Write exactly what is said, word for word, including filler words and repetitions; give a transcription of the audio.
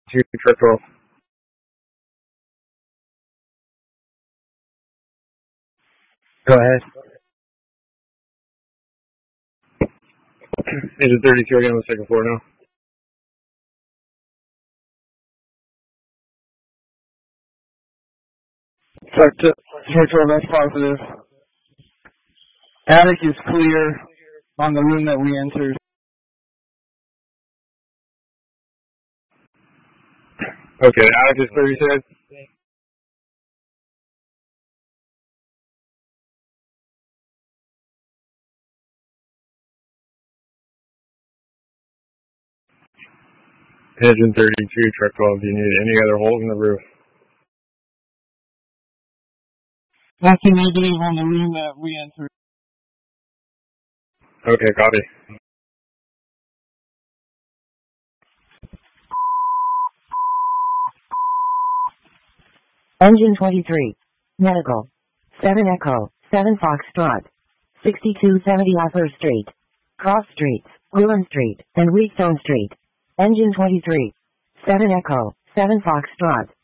two, truck twelve. Go ahead. Engine thirty-two again on the second floor now. Truck, t- truck twelve, that's positive. Attic is clear on the room that we entered. Okay, attic is clear, you said? Engine thirty-two, truck twelve, do you need any other holes in the roof? That's a negative on the room that we entered. Okay, copy. Engine twenty-three. Medical. seven Echo, seven Foxtrot. sixty-two seventy Upper Street. Cross Streets, Whelan Street, and Wheatstone Street. Engine twenty-three. seven Echo, seven Foxtrot.